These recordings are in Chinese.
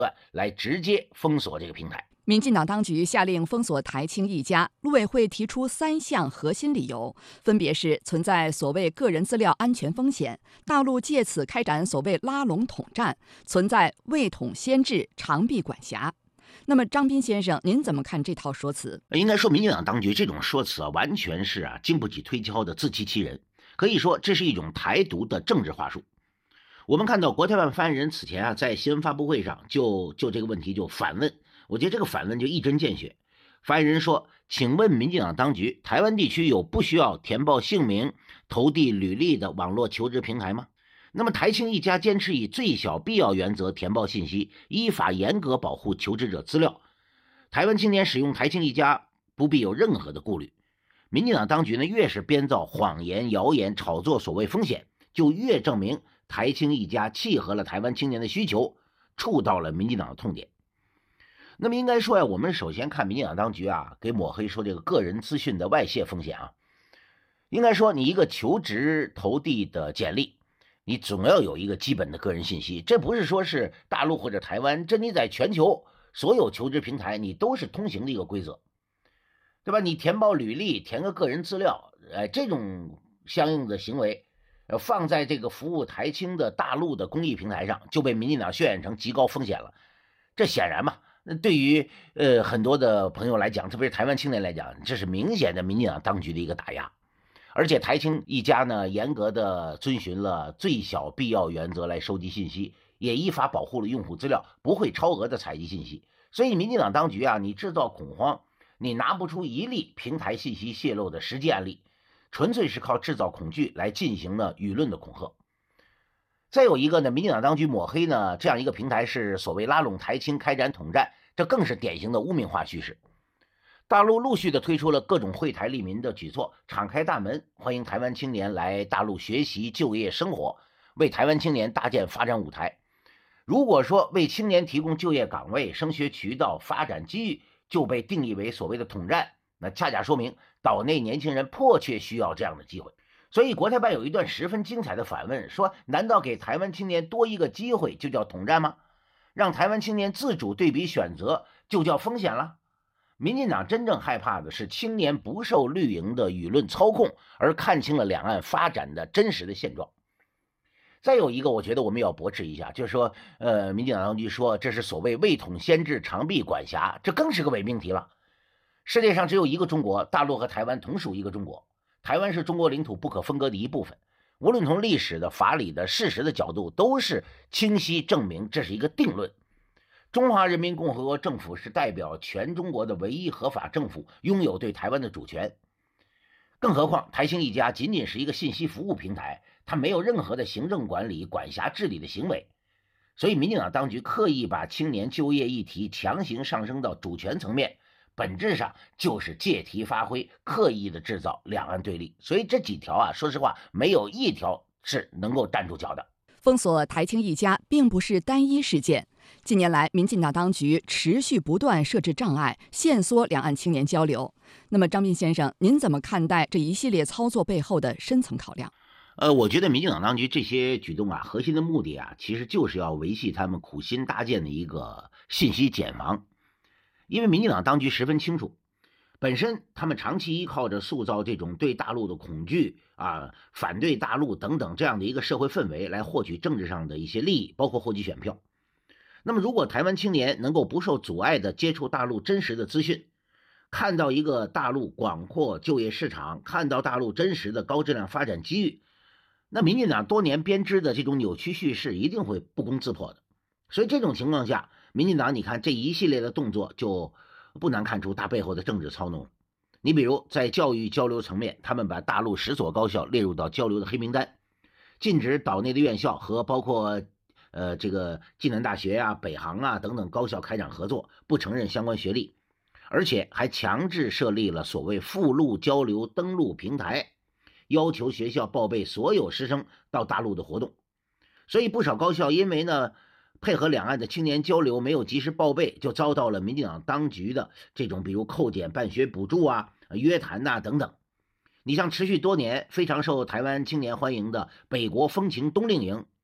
段来直接封锁这个平台。 民进党当局下令封锁台青一家，陆委会提出3项核心理由，分别是存在所谓个人资料安全风险，大陆借此开展所谓拉拢统战，存在未统先治、长臂管辖。那么张斌先生，您怎么看这套说辞？ 应该说，民进党当局这种说辞完全是经不起推敲的自欺欺人，可以说这是一种台独的政治话术。我们看到国台办发言人此前在新闻发布会上就这个问题就反问，我觉得这个反问就一针见血。发言人说：“请问民进党当局，台湾地区有不需要填报姓名、投递履历的网络求职平台吗？那么台青一家坚持以最小必要原则填报信息，依法严格保护求职者资料。台湾青年使用台青一家不必有任何的顾虑。民进党当局呢，越是编造谎言、谣言，炒作所谓风险，就越证明台青一家契合了台湾青年的需求，触到了民进党的痛点。那么应该说我们首先看民进党当局给抹黑说这个个人资讯的外泄风险应该说你一个求职投递的简历，你总要有一个基本的个人信息，这不是说是大陆或者台湾，这你在全球所有求职平台你都是通行的一个规则，对吧？你填报履历，填个个人资料，这种相应的行为放在这个服务台青的大陆的公益平台上，就被民进党渲染成极高风险了。这显然嘛，对于很多的朋友来讲，特别是台湾青年来讲，这是明显的民进党当局的一个打压。而且台青一家呢，严格的遵循了最小必要原则来收集信息，也依法保护了用户资料，不会超额的采集信息。所以民进党当局你制造恐慌，你拿不出一例平台信息泄露的实际案例，纯粹是靠制造恐惧来进行了舆论的恐吓。再有一个呢，民进党当局抹黑呢这样一个平台是所谓拉拢台青开展统战，这更是典型的污名化叙事。大陆陆续的推出了各种惠台利民的举措，敞开大门欢迎台湾青年来大陆学习、就业、生活，为台湾青年搭建发展舞台。如果说为青年提供就业岗位、升学渠道、发展机遇就被定义为所谓的统战，那恰恰说明岛内年轻人迫切需要这样的机会。所以国台办有一段十分精彩的反问，说难道给台湾青年多一个机会就叫统战吗？让台湾青年自主对比选择就叫风险了？民进党真正害怕的是青年不受绿营的舆论操控，而看清了两岸发展的真实的现状。再有一个我觉得我们要驳斥一下，就是说民进党当局说这是所谓未统先治、长臂管辖，这更是个伪命题了。世界上只有一个中国，大陆和台湾同属一个中国，台湾是中国领土不可分割的一部分，无论从历史的、法理的、事实的角度，都是清晰证明这是一个定论。中华人民共和国政府是代表全中国的唯一合法政府，拥有对台湾的主权。更何况台青一家仅仅是一个信息服务平台，它没有任何的行政管理、管辖治理的行为。所以民进党当局刻意把青年就业议题强行上升到主权层面，本质上就是借题发挥，刻意的制造两岸对立。所以这几条说实话没有一条是能够站住脚的。 封锁台青一家并不是单一事件，近年来民进党当局持续不断设置障碍，限缩两岸青年交流。那么张斌先生，您怎么看待这一系列操作背后的深层考量？ 我觉得民进党当局这些举动核心的目的其实就是要维系他们苦心搭建的一个信息茧房。因为民进党当局十分清楚，本身他们长期依靠着塑造这种对大陆的恐惧反对大陆等等这样的一个社会氛围来获取政治上的一些利益，包括获取选票。那么如果台湾青年能够不受阻碍的接触大陆真实的资讯，看到一个大陆广阔就业市场，看到大陆真实的高质量发展机遇，那民进党多年编织的这种扭曲叙事一定会不攻自破的。所以这种情况下，民进党你看这一系列的动作就不难看出它背后的政治操弄。你比如在教育交流层面，他们把大陆10所高校列入到交流的黑名单，禁止岛内的院校和包括这个暨南大学北航等等高校开展合作，不承认相关学历，而且还强制设立了所谓附录交流登录平台，要求学校报备所有师生到大陆的活动。所以不少高校因为呢配合两岸的青年交流没有及时报备，就遭到了民进党当局的这种比如扣减办学补助约谈等等。你像持续多年非常受台湾青年欢迎的北国风情冬令营，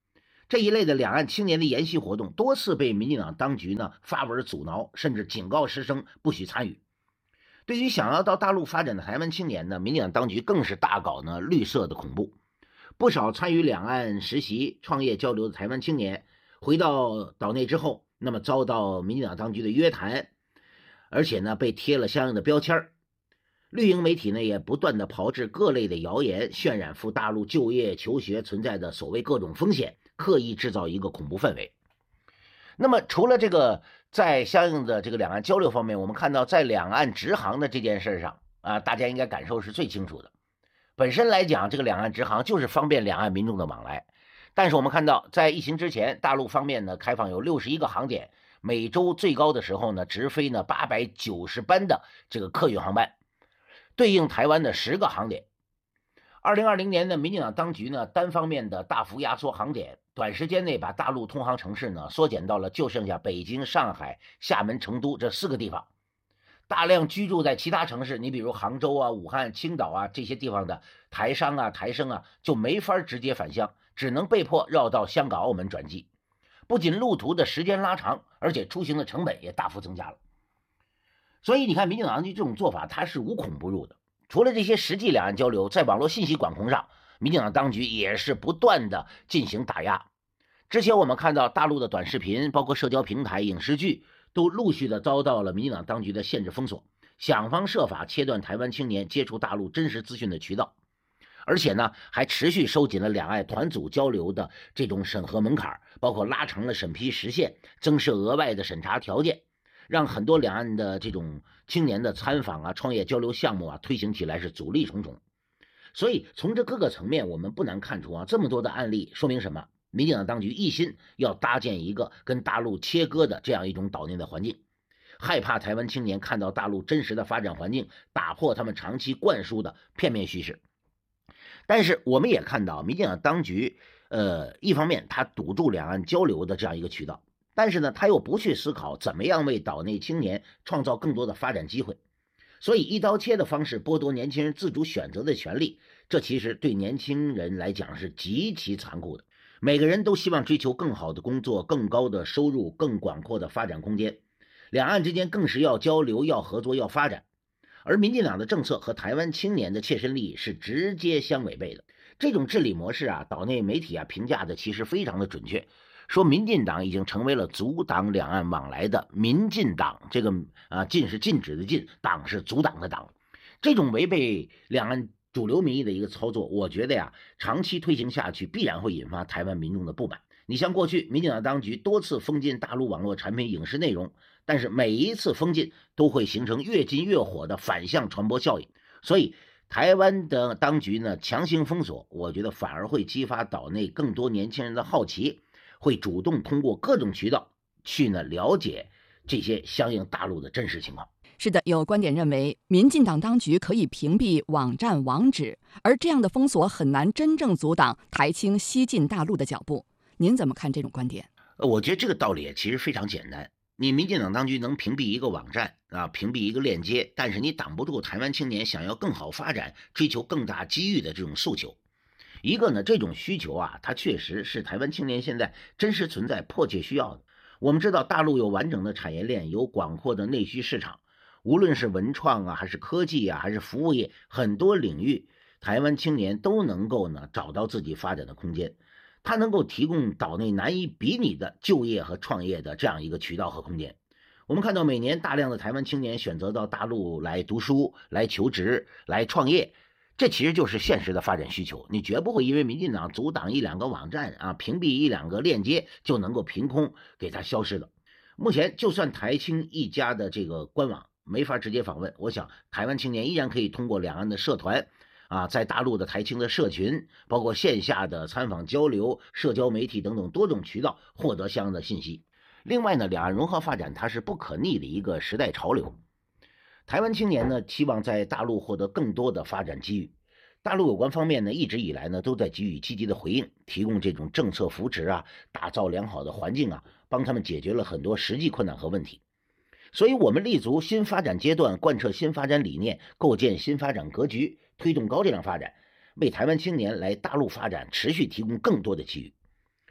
这一类的两岸青年的研习活动多次被民进党当局呢发文阻挠，甚至警告师生不许参与。对于想要到大陆发展的台湾青年呢，民进党当局更是大搞呢绿色的恐怖。不少参与两岸实习、创业交流的台湾青年回到岛内之后，那么遭到民进党当局的约谈，而且呢被贴了相应的标签。绿营媒体呢也不断的炮制各类的谣言，渲染赴大陆就业求学存在的所谓各种风险，刻意制造一个恐怖氛围。那么除了这个在相应的这个两岸交流方面，我们看到在两岸直航的这件事上啊，大家应该感受是最清楚的。本身来讲，这个两岸直航就是方便两岸民众的往来，但是我们看到在疫情之前，大陆方面呢开放有61个航点，每周最高的时候呢直飞呢890班的这个客运航班，对应台湾的10个航点。2020年的民进党当局呢单方面的大幅压缩航点，短时间内把大陆通航城市呢缩减到了就剩下北京、上海、厦门、成都这4个地方。大量居住在其他城市，你比如杭州啊、武汉、青岛啊这些地方的台商啊、台生啊，就没法直接返乡，只能被迫绕到香港、澳门转机。不仅路途的时间拉长，而且出行的成本也大幅增加了。所以你看，民进党当局这种做法，它是无孔不入的。除了这些实际两岸交流，在网络信息管控上，民进党当局也是不断的进行打压。之前我们看到大陆的短视频，包括社交平台、影视剧，都陆续的遭到了民进党当局的限制封锁，想方设法切断台湾青年接触大陆真实资讯的渠道，而且呢，还持续收紧了两岸团组交流的这种审核门槛，包括拉长了审批时限，增设额外的审查条件，让很多两岸的这种青年的参访啊、创业交流项目啊，推行起来是阻力重重。所以从这各个层面，我们不难看出啊，这么多的案例说明什么？民进党当局一心要搭建一个跟大陆切割的这样一种岛内的环境，害怕台湾青年看到大陆真实的发展环境，打破他们长期灌输的片面叙事。但是我们也看到，民进党当局一方面他堵住两岸交流的这样一个渠道，但是呢，他又不去思考怎么样为岛内青年创造更多的发展机会，所以一刀切的方式剥夺年轻人自主选择的权利，这其实对年轻人来讲是极其残酷的。每个人都希望追求更好的工作、更高的收入、更广阔的发展空间，两岸之间更是要交流、要合作、要发展。而民进党的政策和台湾青年的切身利益是直接相违背的。这种治理模式啊，岛内媒体啊评价的其实非常的准确，说民进党已经成为了阻挡两岸往来的民进党。这个禁是禁止的禁，党是阻挡的党。这种违背两岸主流民意的一个操作，我觉得呀，长期推行下去必然会引发台湾民众的不满。你像过去民进党当局多次封禁大陆网络产品影视内容，但是每一次封禁都会形成越禁越火的反向传播效应，所以台湾的当局呢强行封锁，我觉得反而会激发岛内更多年轻人的好奇，会主动通过各种渠道去呢了解这些相应大陆的真实情况。 是的，有观点认为，民进党当局可以屏蔽网站网址，而这样的封锁很难真正阻挡台青西进大陆的脚步。您怎么看这种观点？ 我觉得这个道理其实非常简单。你民进党当局能屏蔽一个网站啊，屏蔽一个链接，但是你挡不住台湾青年想要更好发展、追求更大机遇的这种诉求。一个呢，这种需求啊，它确实是台湾青年现在真实存在、迫切需要的。我们知道，大陆有完整的产业链，有广阔的内需市场。无论是文创啊，还是科技啊，还是服务业，很多领域台湾青年都能够呢找到自己发展的空间，它能够提供岛内难以比拟的就业和创业的这样一个渠道和空间。我们看到每年大量的台湾青年选择到大陆来读书、来求职、来创业，这其实就是现实的发展需求。你绝不会因为民进党阻挡一两个网站啊，屏蔽一两个链接，就能够凭空给它消失的。目前就算台青一家的这个官网没法直接访问，我想台湾青年依然可以通过两岸的社团啊，在大陆的台青的社群，包括线下的参访交流、社交媒体等等多种渠道获得相应的信息。另外呢，两岸融合发展它是不可逆的一个时代潮流。台湾青年呢期望在大陆获得更多的发展机遇，大陆有关方面呢一直以来呢都在给予积极的回应，提供这种政策扶持啊，打造良好的环境啊，帮他们解决了很多实际困难和问题。所以我们立足新发展阶段，贯彻新发展理念，构建新发展格局，推动高质量发展，为台湾青年来大陆发展持续提供更多的机遇。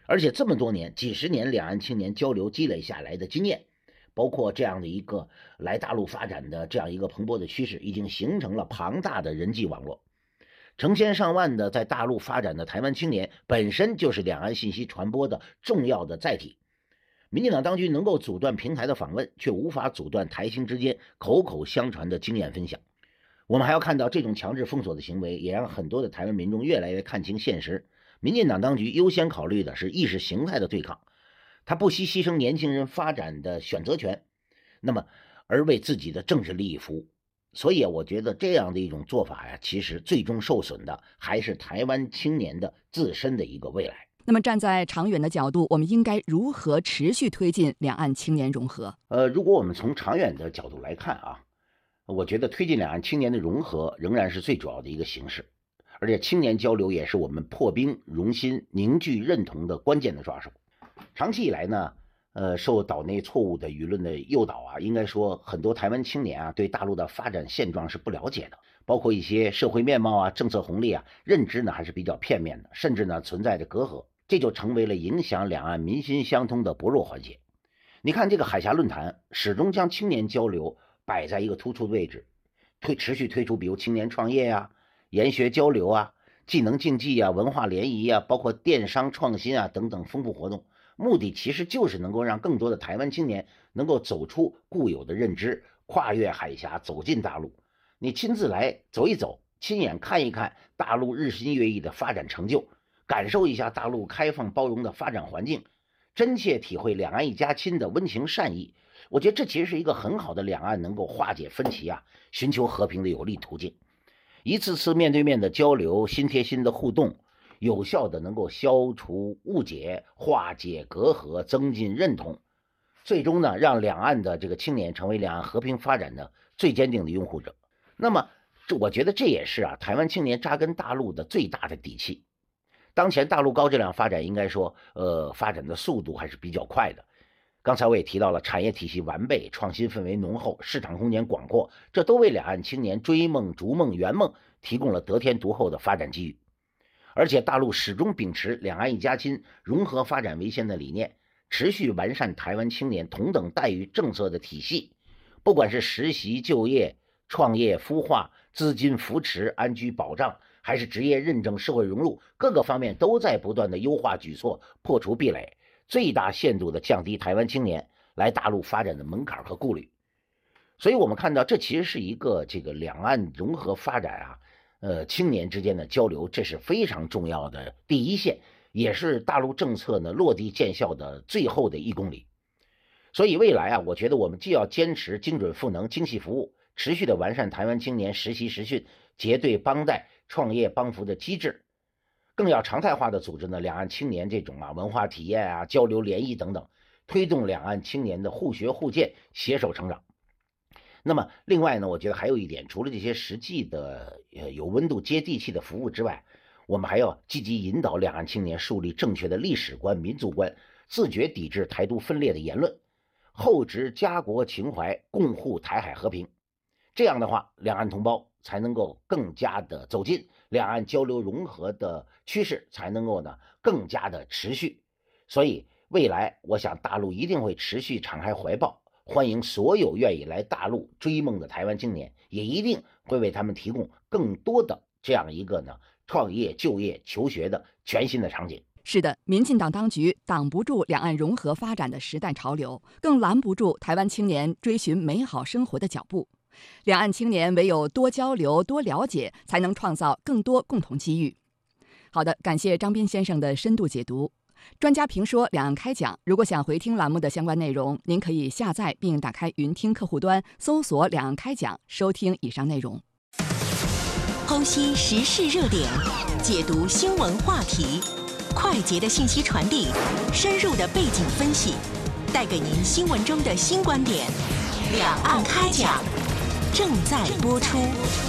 而且这么多年、几十年两岸青年交流积累下来的经验，包括这样的一个来大陆发展的这样一个蓬勃的趋势，已经形成了庞大的人际网络。成千上万的在大陆发展的台湾青年，本身就是两岸信息传播的重要的载体。民进党当局能够阻断平台的访问，却无法阻断台青之间口口相传的经验分享。我们还要看到，这种强制封锁的行为，也让很多的台湾民众越来越看清现实。民进党当局优先考虑的是意识形态的对抗，他不惜牺牲年轻人发展的选择权，那么而为自己的政治利益服务。所以我觉得这样的一种做法呀，其实最终受损的还是台湾青年的自身的一个未来。 那么站在长远的角度，我们应该如何持续推进两岸青年融合？ 如果我们从长远的角度来看啊，我觉得推进两岸青年的融合仍然是最主要的一个形式，而且青年交流也是我们破冰、融心、凝聚认同的关键的抓手。长期以来呢，受岛内错误的舆论的诱导啊，应该说很多台湾青年啊对大陆的发展现状是不了解的，包括一些社会面貌啊、政策红利啊，认知呢还是比较片面的，甚至呢存在着隔阂，这就成为了影响两岸民心相通的薄弱环节。你看这个海峡论坛始终将青年交流摆在一个突出的位置，持续推出比如青年创业啊、研学交流啊、技能竞技啊、文化联谊啊，包括电商创新啊等等丰富活动，目的其实就是能够让更多的台湾青年能够走出固有的认知，跨越海峡走进大陆。你亲自来走一走，亲眼看一看大陆日新月异的发展成就，感受一下大陆开放包容的发展环境，真切体会两岸一家亲的温情善意。我觉得这其实是一个很好的两岸能够化解分歧啊、寻求和平的有力途径。一次次面对面的交流，心贴心的互动，有效的能够消除误解，化解隔阂，增进认同，最终呢，让两岸的这个青年成为两岸和平发展的最坚定的拥护者。那么我觉得这也是台湾青年扎根大陆的最大的底气。当前大陆高质量发展应该说发展的速度还是比较快的。刚才我也提到了产业体系完备，创新氛围浓厚，市场空间广阔，这都为两岸青年追梦、逐梦、圆梦提供了得天独厚的发展机遇。而且大陆始终秉持两岸一家亲、融合发展为先的理念，持续完善台湾青年同等待遇政策的体系，不管是实习、就业、创业、孵化、资金扶持、安居保障，还是职业认证、社会融入，各个方面都在不断的优化举措，破除壁垒，最大限度的降低台湾青年来大陆发展的门槛和顾虑。所以我们看到这其实是一个这个两岸融合发展青年之间的交流，这是非常重要的第一线，也是大陆政策呢落地见效的最后的1公里。所以未来我觉得我们既要坚持精准赋能、精细服务，持续的完善台湾青年实习实训、结对帮带、创业帮扶的机制，更要常态化的组织呢两岸青年这种文化体验交流联谊等等，推动两岸青年的互学互鉴、携手成长。那么另外呢，我觉得还有一点，除了这些实际的有温度接地气的服务之外，我们还要积极引导两岸青年树立正确的历史观、民族观，自觉抵制台独分裂的言论，厚植家国情怀，共护台海和平。这样的话，两岸同胞才能够更加的走近，两岸交流融合的趋势才能够呢更加的持续。所以未来我想大陆一定会持续敞开怀抱，欢迎所有愿意来大陆追梦的台湾青年，也一定会为他们提供更多的这样一个呢创业、就业、求学的全新的场景。 是的，民进党当局挡不住两岸融合发展的时代潮流，更拦不住台湾青年追寻美好生活的脚步。两岸青年唯有多交流、多了解，才能创造更多共同机遇。好的，感谢张斌先生的深度解读。专家评说两岸开讲，如果想回听栏目的相关内容，您可以下载并打开云听客户端，搜索两岸开讲，收听以上内容。 剖析时事热点，解读新闻话题，快捷的信息传递，深入的背景分析，带给您新闻中的新观点。两岸开讲正在播出。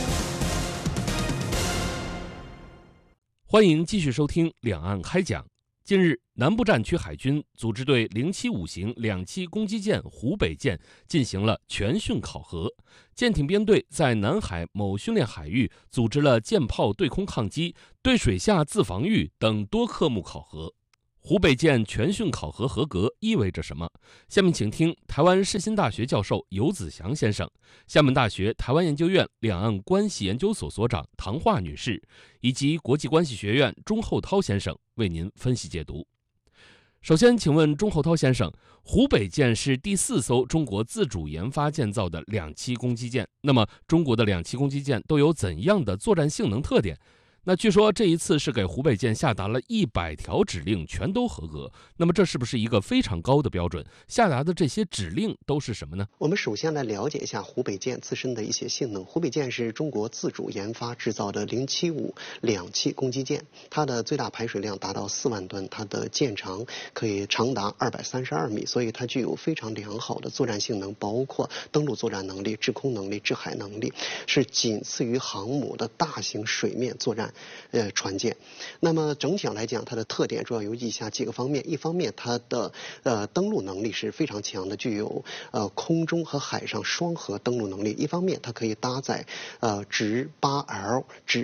欢迎继续收听两岸开讲。近日，南部战区海军组织对075型2栖攻击舰湖北舰进行了全训考核。舰艇编队在南海某训练海域组织了舰炮对空抗击、对水下自防御等多科目考核。 湖北舰全训考核合格意味着什么？下面请听台湾世新大学教授游子祥先生、厦门大学台湾研究院两岸关系研究所所长唐桦女士以及国际关系学院钟厚涛先生为您分析解读。首先，请问钟厚涛先生，湖北舰是第4艘中国自主研发建造的两栖攻击舰。那么，中国的两栖攻击舰都有怎样的作战性能特点？那据说这一次是给湖北舰下达了100条指令，全都合格。那么这是不是一个非常高的标准？下达的这些指令都是什么呢？ 我们首先来了解一下湖北舰自身的一些性能。湖北舰是中国自主研发制造的075两栖攻击舰，它的最大排水量达到4万吨，它的舰长可以长达232米，所以它具有非常良好的作战性能，包括登陆作战能力、制空能力、制海能力，是仅次于航母的大型水面作战船舰。那么整体上来讲，它的特点主要有以下几个方面。一方面，它的登陆能力是非常强的，具有空中和海上双核登陆能力。一方面，它可以搭载直 8L、直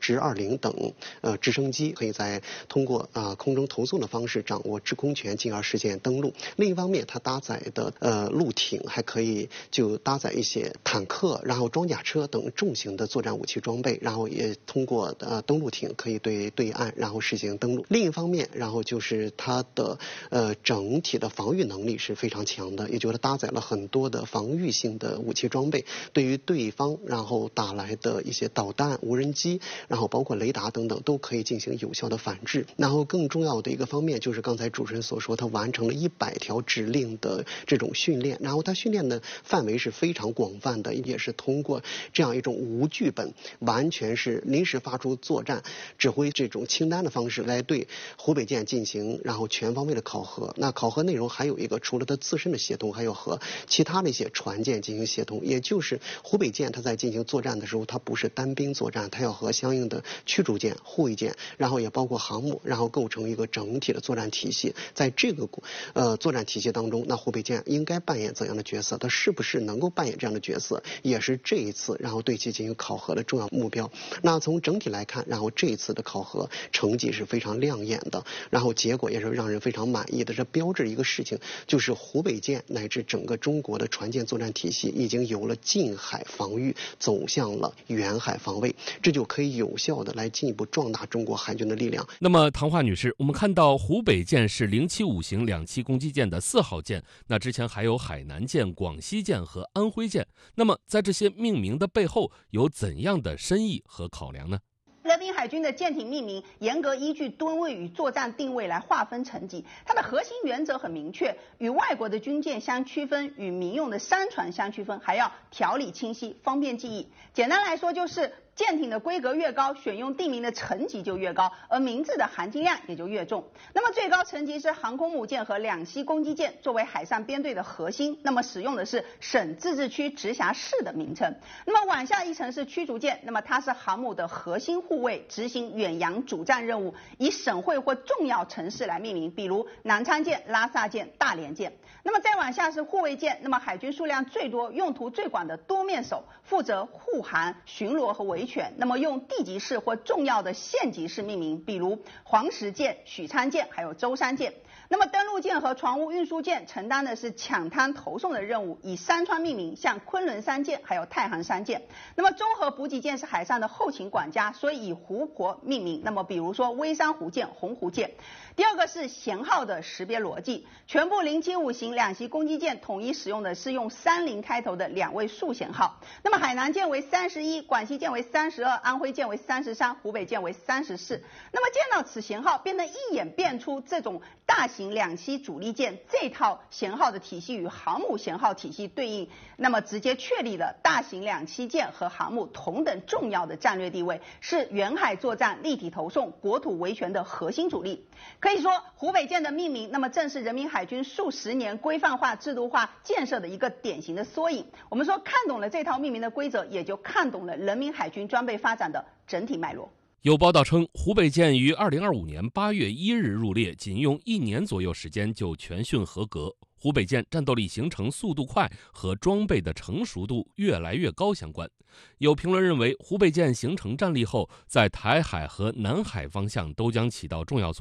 20等直升机，可以通过空中投送的方式掌握制空权，进而实现登陆。另一方面，它搭载的陆艇还可以就搭载一些坦克，然后装甲车等重型的作战武器装备，然后也通过登陆艇可以对岸然后实行登陆。另一方面，然后就是它的整体的防御能力是非常强的，也就是搭载了很多的防御性的武器装备，对于对方然后打来的一些导弹、无人机，然后包括雷达等等，都可以进行有效的反制。然后更重要的一个方面就是刚才主持人所说，它完成了100条指令的这种训练，然后它训练的范围是非常广泛的，也是通过这样一种无剧本，完全是临时发出作战指挥这种清单的方式来对湖北舰进行然后全方位的考核。那考核内容还有一个，除了它自身的协同，还有和其他的一些船舰进行协同，也就是湖北舰它在进行作战的时候，它不是单兵作战，它要和相应的驱逐舰、护卫舰，然后也包括航母，然后构成一个整体的作战体系。在这个作战体系当中，那湖北舰应该扮演怎样的角色？它是不是能够扮演这样的角色，也是这一次然后对其进行考核的重要目标。那从整体来看，然后这一次的考核成绩是非常亮眼的，然后结果也是让人非常满意的。这标志一个事情，就是湖北舰乃至整个中国的船舰作战体系已经由了近海防御走向了远海防卫，这就可以有效的来进一步壮大中国海军的力量。 那么唐桦女士，我们看到湖北舰是075型两栖攻击舰的4号舰，那之前还有海南舰、广西舰和安徽舰，那么在这些命名的背后有怎样的深意和考量呢？ 人民海军的舰艇命名严格依据吨位与作战定位来划分层级，它的核心原则很明确，与外国的军舰相区分，与民用的商船相区分，还要条理清晰，方便记忆。简单来说就是舰艇的规格越高，选用地名的层级就越高，而名字的含金量也就越重。那么最高层级是航空母舰和两栖攻击舰，作为海上编队的核心，那么使用的是省、自治区、直辖市的名称。那么往下一层是驱逐舰，那么它是航母的核心护卫，执行远洋主战任务，以省会或重要城市来命名，比如南昌舰、拉萨舰、大连舰。那么再往下是护卫舰，那么海军数量最多、用途最广的多面手，负责护航、巡逻和维权，那么用地级市或重要的县级市命名，比如黄石舰、许昌舰，还有舟山舰。那么登陆舰和船坞运输舰承担的是抢滩投送的任务，以山川命名，像昆仑山舰还有太行山舰。那么综合补给舰是海上的后勤管家，所以以湖泊命名，那么比如说微山湖舰、洪湖舰。第二个是舷号的识别逻辑，全部075型两栖攻击舰统一使用的是用30开头的2位数舷号，那么海南舰为31，广西舰为32，安徽舰为33，湖北舰为34。那么见到此舷号，便能一眼辨出这种大型两栖主力舰这套舷号的体系与航母舷号体系对应，那么直接确立了大型两栖舰和航母同等重要的战略地位，是远海作战、立体投送、国土维权的核心主力。可以说，湖北舰的命名，那么正是人民海军数十年规范化、制度化建设的一个典型的缩影。我们说，看懂了这套命名的规则，也就看懂了人民海军装备发展的整体脉络。 有报道称，湖北舰于2025年8月1日入列，仅用1年左右时间就全训合格。湖北舰战斗力形成速度快和装备的成熟度越来越高相关。有评论认为，湖北舰形成战力后，在台海和南海方向都将起到重要作用。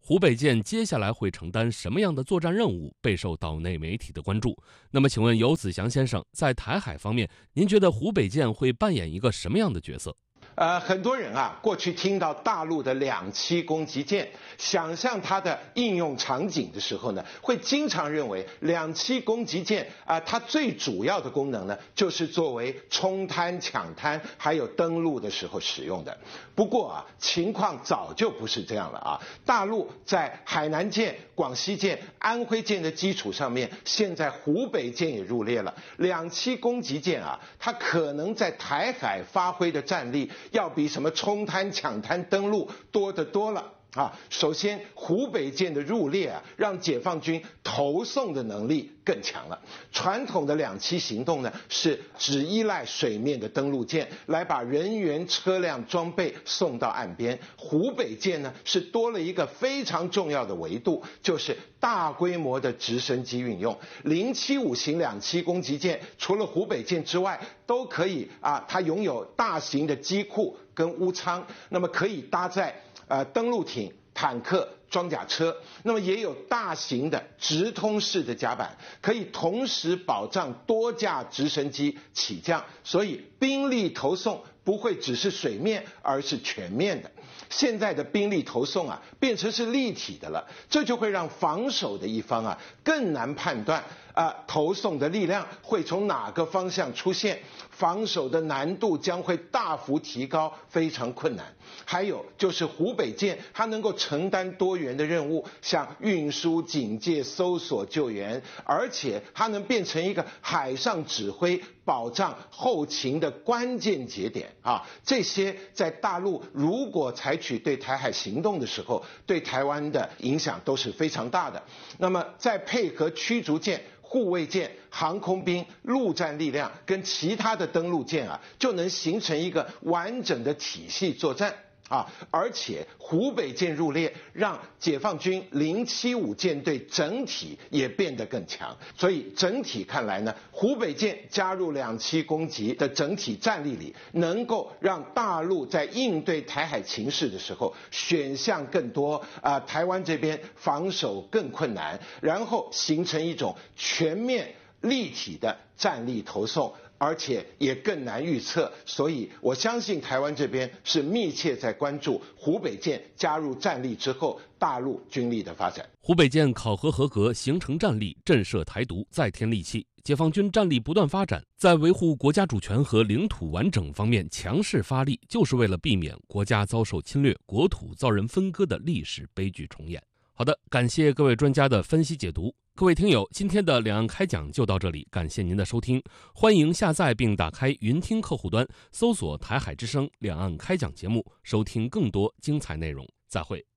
湖北舰接下来会承担什么样的作战任务，备受岛内媒体的关注。那么请问游子祥先生，在台海方面，您觉得湖北舰会扮演一个什么样的角色？ 很多人过去听到大陆的2栖攻击舰，想象它的应用场景的时候呢，会经常认为2栖攻击舰它最主要的功能呢，就是作为冲滩、抢滩还有登陆的时候使用的。不过情况早就不是这样了大陆在海南舰、广西舰、安徽舰的基础上面，现在湖北舰也入列了。2栖攻击舰它可能在台海发挥的战力，要比什么冲滩、抢滩、登陆多得多了首先，湖北舰的入列让解放军投送的能力更强了。传统的2栖行动呢，是只依赖水面的登陆舰来把人员、车辆、装备送到岸边。湖北舰呢，是多了一个非常重要的维度，就是大规模的直升机运用。075型2栖攻击舰除了湖北舰之外，都可以它拥有大型的机库跟坞舱，那么可以搭载登陆艇、坦克、装甲车，那么也有大型的直通式的甲板，可以同时保障多架直升机起降，所以兵力投送不会只是水面，而是全面的。现在的兵力投送变成是立体的了，这就会让防守的一方更难判断投送的力量会从哪个方向出现，防守的难度将会大幅提高，非常困难。还有就是湖北舰它能够承担多元的任务，像运输、警戒、搜索、救援，而且它能变成一个海上指挥、保障后勤的关键节点这些在大陆如果采取对台海行动的时候，对台湾的影响都是非常大的。那么再配合驱逐舰、护卫舰、航空兵、陆战力量跟其他的登陆舰就能形成一个完整的体系作战而且湖北舰入列，让解放军075舰队整体也变得更强。所以整体看来呢，湖北舰加入2栖攻击的整体战力里，能够让大陆在应对台海情势的时候选项更多台湾这边防守更困难，然后形成一种全面立体的战力投送，而且也更难预测。所以我相信台湾这边是密切在关注湖北舰加入战力之后大陆军力的发展。 湖北舰考核合格，形成战力，震慑台独，再添利器。解放军战力不断发展，在维护国家主权和领土完整方面强势发力，就是为了避免国家遭受侵略、国土遭人分割的历史悲剧重演。好的，感谢各位专家的分析解读。各位听友，今天的两岸开讲就到这里，感谢您的收听。欢迎下载并打开云听客户端，搜索台海之声两岸开讲节目，收听更多精彩内容。再会。